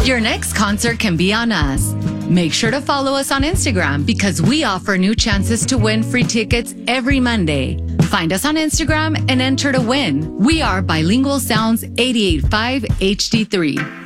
Your next concert can be on us. Make sure to follow us on Instagram because we offer new chances to win free tickets every Monday. Find us on Instagram and enter to win. We are Bilingual Sounds 88.5 HD3.